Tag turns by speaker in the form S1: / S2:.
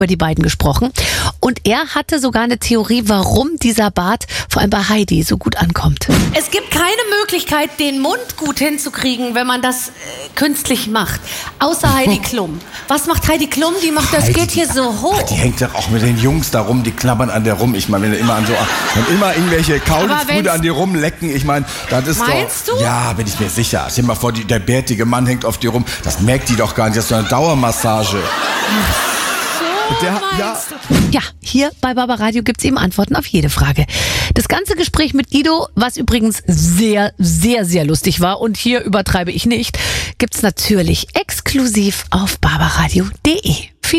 S1: über die beiden gesprochen. Und er hatte sogar eine Theorie, warum dieser Bart vor allem bei Heidi so gut ankommt.
S2: Es gibt keine Möglichkeit, den Mund gut hinzukriegen, wenn man das künstlich macht. Außer Heidi Klum. Was macht Heidi Klum? Die macht das, geht hier so hoch.
S3: Ach, die hängt doch auch mit den Jungs da rum, die knabbern an der rum. Ich meine, wenn immer wenn immer irgendwelche Kaulitsbrüder an die rumlecken, ich meine, das ist
S2: meinst
S3: doch...
S2: du?
S3: Ja, bin ich mir sicher. Stell dir mal vor, der bärtige Mann hängt auf die rum. Das merkt die doch gar nicht. Das ist so eine Dauermassage.
S1: Ja, hier bei Barbaradio gibt's eben Antworten auf jede Frage. Das ganze Gespräch mit Guido, was übrigens sehr, sehr, sehr lustig war, und hier übertreibe ich nicht, gibt's natürlich exklusiv auf barbaradio.de.